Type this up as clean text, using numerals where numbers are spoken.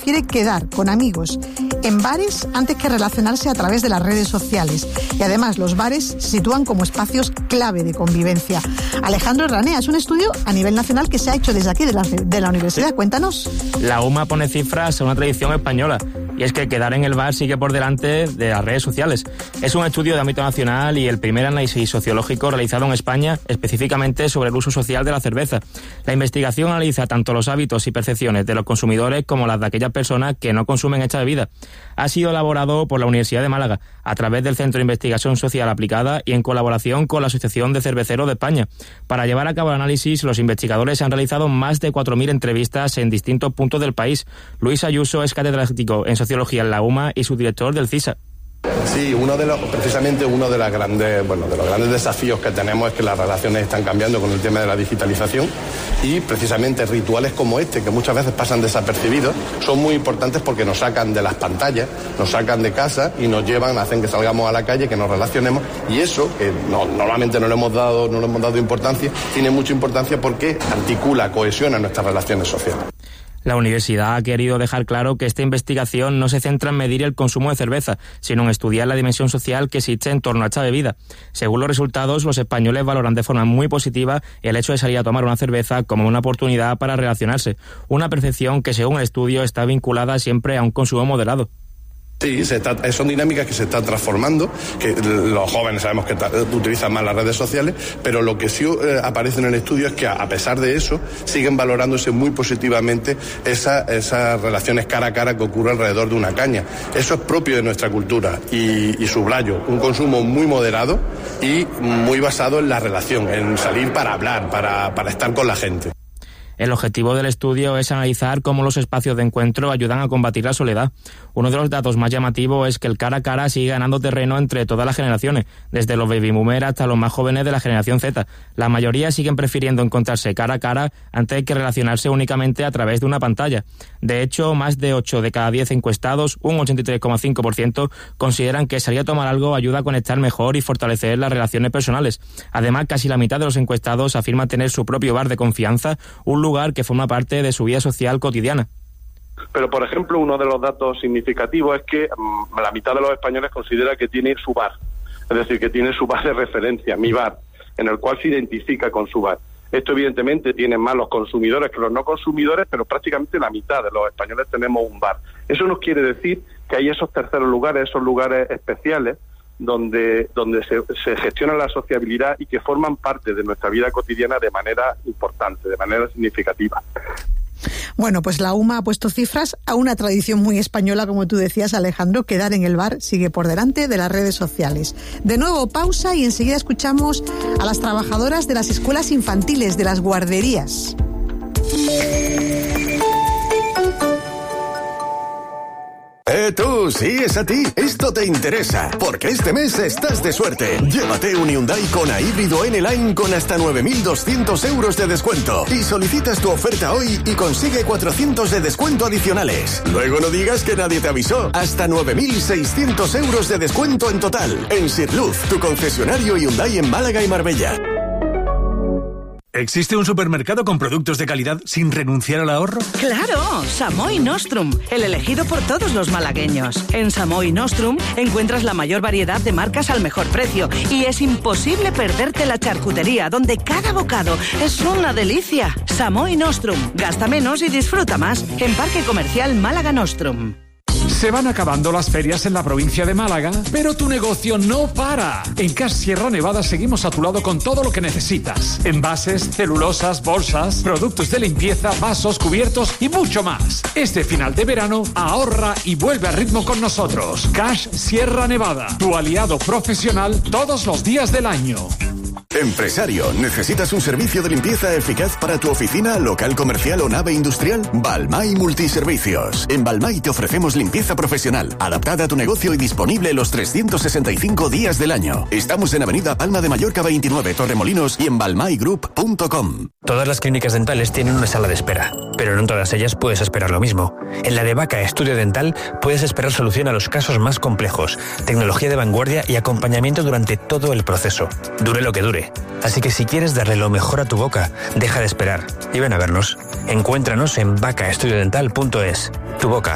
prefiere quedar con amigos en bares antes que relacionarse a través de las redes sociales. Y además los bares se sitúan como espacios clave de convivencia. Alejandro Ranea, es un estudio a nivel nacional que se ha hecho desde aquí, de la universidad. Cuéntanos. La UMA pone cifras a una tradición española, y es que quedar en el bar sigue por delante de las redes sociales. Es un estudio de ámbito nacional y el primer análisis sociológico realizado en España específicamente sobre el uso social de la cerveza. La investigación analiza tanto los hábitos y percepciones de los consumidores como las de aquellas personas que no consumen esta bebida. Ha sido elaborado por la Universidad de Málaga a través del Centro de Investigación Social Aplicada y en colaboración con la Asociación de Cerveceros de España. Para llevar a cabo el análisis, los investigadores han realizado más de 4.000 entrevistas en distintos puntos del país. Luis Ayuso es catedrático en Sociología en la UMA y subdirector del CISA. Sí, precisamente uno de los grandes desafíos que tenemos es que las relaciones están cambiando con el tema de la digitalización, y precisamente rituales como este, que muchas veces pasan desapercibidos, son muy importantes porque nos sacan de las pantallas, nos sacan de casa y nos llevan, hacen que salgamos a la calle, que nos relacionemos, y eso, que normalmente no le hemos dado importancia, tiene mucha importancia porque articula, cohesiona nuestras relaciones sociales. La universidad ha querido dejar claro que esta investigación no se centra en medir el consumo de cerveza, sino en estudiar la dimensión social que existe en torno a esta bebida. Según los resultados, los españoles valoran de forma muy positiva el hecho de salir a tomar una cerveza como una oportunidad para relacionarse, una percepción que, según el estudio, está vinculada siempre a un consumo moderado. Sí, son dinámicas que se están transformando, que los jóvenes sabemos que utilizan más las redes sociales, pero lo que sí aparece en el estudio es que a pesar de eso siguen valorándose muy positivamente esas relaciones cara a cara que ocurren alrededor de una caña. Eso es propio de nuestra cultura y subrayo, un consumo muy moderado y muy basado en la relación, en salir para hablar, para estar con la gente. El objetivo del estudio es analizar cómo los espacios de encuentro ayudan a combatir la soledad. Uno de los datos más llamativos es que el cara a cara sigue ganando terreno entre todas las generaciones, desde los baby boomers hasta los más jóvenes de la generación Z. La mayoría siguen prefiriendo encontrarse cara a cara antes que relacionarse únicamente a través de una pantalla. De hecho, más de 8 de cada 10 encuestados, un 83,5%, consideran que salir a tomar algo ayuda a conectar mejor y fortalecer las relaciones personales. Además, casi la mitad de los encuestados afirman tener su propio bar de confianza, un lugar que forma parte de su vida social cotidiana. Pero, por ejemplo, uno de los datos significativos es que la mitad de los españoles considera que tiene su bar, es decir, que tiene su bar de referencia, mi bar, en el cual se identifica con su bar. Esto, evidentemente, tienen más los consumidores que los no consumidores, pero prácticamente la mitad de los españoles tenemos un bar. Eso nos quiere decir que hay esos terceros lugares, esos lugares especiales, donde se gestiona la sociabilidad y que forman parte de nuestra vida cotidiana de manera importante, de manera significativa. Bueno, pues la UMA ha puesto cifras a una tradición muy española, como tú decías, Alejandro. Quedar en el bar sigue por delante de las redes sociales. De nuevo, pausa y enseguida escuchamos a las trabajadoras de las escuelas infantiles, de las guarderías. Tú, sí, es a ti. Esto te interesa, porque este mes estás de suerte. Llévate un Hyundai Kona híbrido N-Line con hasta 9.200 euros de descuento. Y solicitas tu oferta hoy y consigue 400 de descuento adicionales. Luego no digas que nadie te avisó. Hasta 9.600 euros de descuento en total. En Sirluz, tu concesionario Hyundai en Málaga y Marbella. ¿Existe un supermercado con productos de calidad sin renunciar al ahorro? ¡Claro! Samoy Nostrum, el elegido por todos los malagueños. En Samoy Nostrum encuentras la mayor variedad de marcas al mejor precio y es imposible perderte la charcutería, donde cada bocado es una delicia. Samoy Nostrum, gasta menos y disfruta más. En Parque Comercial Málaga Nostrum. Se van acabando las ferias en la provincia de Málaga, pero tu negocio no para. En Cash Sierra Nevada seguimos a tu lado con todo lo que necesitas. Envases, celulosas, bolsas, productos de limpieza, vasos, cubiertos y mucho más. Este final de verano, ahorra y vuelve a ritmo con nosotros. Cash Sierra Nevada, tu aliado profesional todos los días del año. Empresario, ¿necesitas un servicio de limpieza eficaz para tu oficina, local comercial o nave industrial? Balmay Multiservicios. En Balmay te ofrecemos limpieza profesional, adaptada a tu negocio y disponible los 365 días del año. Estamos en Avenida Palma de Mallorca 29, Torremolinos y en balmaygroup.com. Todas las clínicas dentales tienen una sala de espera, pero no en todas ellas puedes esperar lo mismo. En la de Vaca Estudio Dental puedes esperar solución a los casos más complejos, tecnología de vanguardia y acompañamiento durante todo el proceso. Dure lo que dure. Así que si quieres darle lo mejor a tu boca, deja de esperar y ven a vernos. Encuéntranos en vacaestudiodental.es. Tu boca,